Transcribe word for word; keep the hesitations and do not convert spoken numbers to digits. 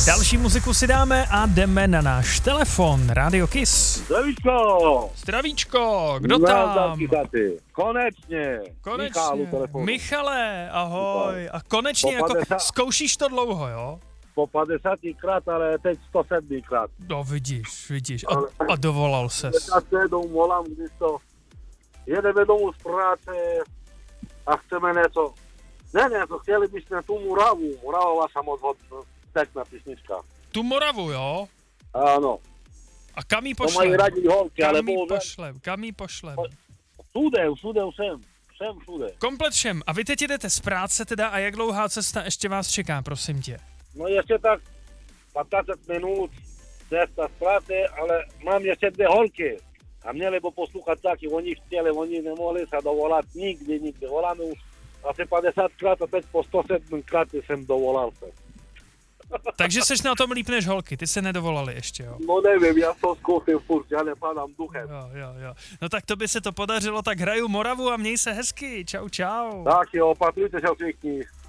Další muziku si dáme a jdeme na náš telefon. Radio Kiss. Zdravíčko. Zdravíčko, kdo tam? Konečně. Konečně. Michalu, Michale, ahoj. A konečně Po jako padesát zkoušíš to dlouho, jo? Po padesátkrát, ale teď sto sedmkrát. No vidíš, vidíš. A, a dovolal ses. Já se domů volám, když to jedeme domů z práce a chceme něco. Ne, ne, to chtěli bychom tu Moravu. Morava vaša moc pekná písnička. Tu Moravu, jo? Ano. A kam jí To mají pošlem? radí holky, ale Kam jí bohužel. pošlem? Kam jí pošlem? Všude, všude, všem. Všem, všude. Komplet všem. A vy teď jdete z práce teda a jak dlouhá cesta ještě vás čeká, prosím tě? No ještě tak patnáct minut cesta z práce, ale mám ještě dvě holky. A měli by poslouchat taky, oni chtěli, oni nemohli se dovolat nikdy, nikdy. Voláme už asi padesátkrát a teď po sto sedmkrát jsem dovolal se. Takže seš na tom líp než holky, ty se nedovolali ještě, jo? No nevím, já to zkusím furt, já nepadám duchem. Jo, jo, jo. No tak to by se to podařilo, tak hraju Moravu a měj se hezky. Čau, čau. Tak jo, opatrujte se všichni.